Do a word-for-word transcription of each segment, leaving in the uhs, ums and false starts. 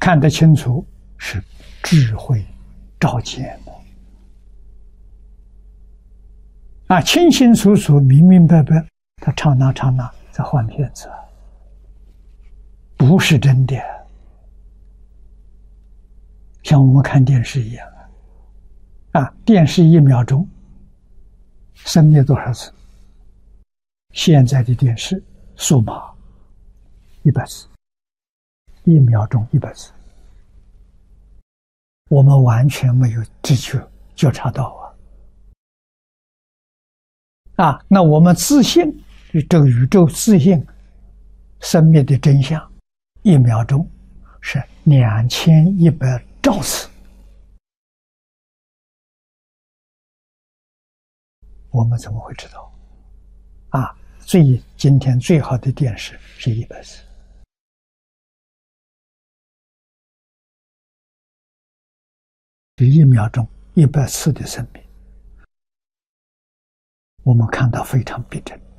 看得清楚，是智慧照见的啊，清清楚楚、明明白白，他刹那刹那在换片子，不是真的，像我们看电视一样啊，电视一秒钟生灭多少次？现在的电视数码一百次，一秒钟一百次，我们完全没有知觉觉察到啊！啊，那我们自信这个宇宙自信生灭的真相，一秒钟是两千一百兆次，我们怎么会知道？啊，最今天最好的电视是一百次。一秒钟一百次的生命，我们看到非常逼真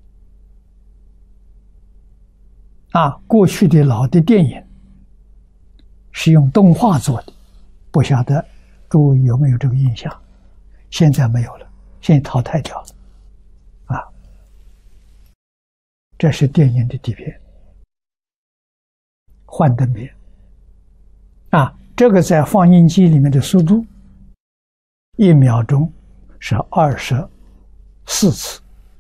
啊！过去的老的电影是用动画做的，不晓得诸位有没有这个印象？现在没有了，现在淘汰掉了啊！这是电影的底片，幻灯片啊！这个在放映机里面的速度，一秒钟是二十四次，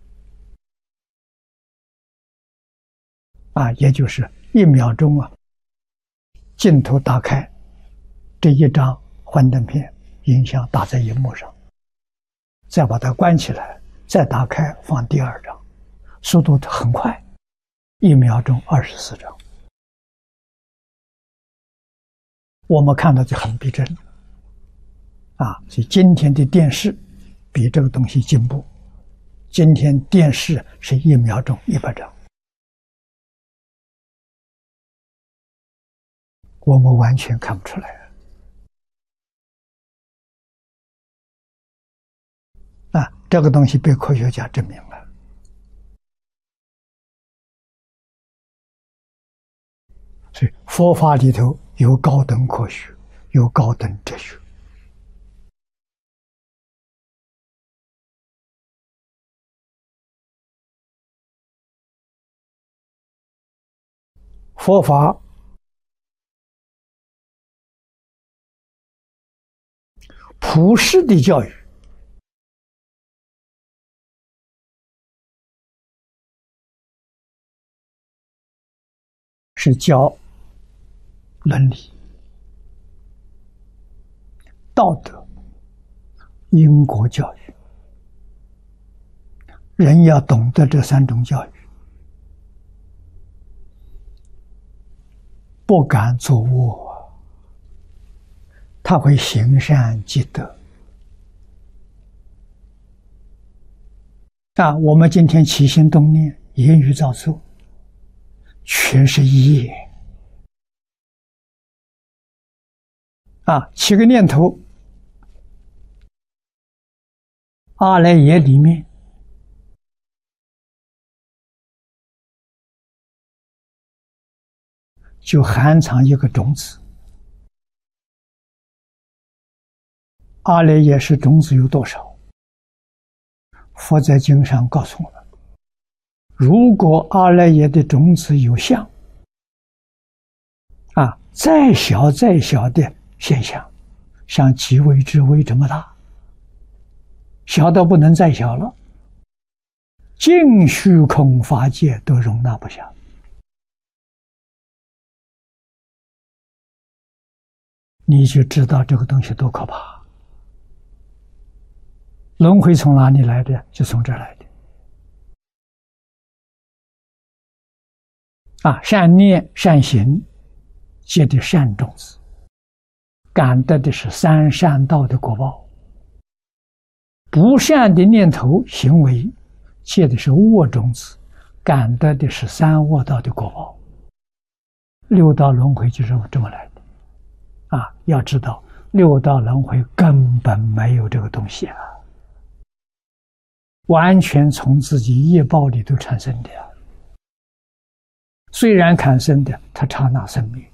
啊，也就是一秒钟啊，镜头打开，这一张幻灯片影像打在荧幕上，再把它关起来，再打开放第二张，速度很快，一秒钟二十四张。我们看到就很逼真啊！所以今天的电视比这个东西进步。今天电视是一秒钟一百张，我们完全看不出来啊！这个东西被科学家证明了。所以佛法里头有高等科学，有高等哲学。佛法普世的教育是教伦理、道德、因果教育，人要懂得这三种教育，不敢作恶，他会行善积德。啊，我们今天起心动念、言语造作，全是业。啊，起个念头，阿赖耶里面就含藏一个种子。阿赖耶识种子有多少？佛在经上告诉我们，如果阿赖耶的种子有相，啊，再小再小的现象，像极微之微这么大，小到不能再小了，尽虚空法界都容纳不下。你就知道这个东西多可怕。轮回从哪里来的？就从这儿来的。啊，善念善行结的善种子，感得的是三善道的果报；不善的念头行为结的是恶种子，感得的是三恶道的果报。六道轮回就是这么来的。啊，要知道六道轮回根本没有这个东西啊，完全从自己业报里头产生的。虽然产生的，它刹那生灭。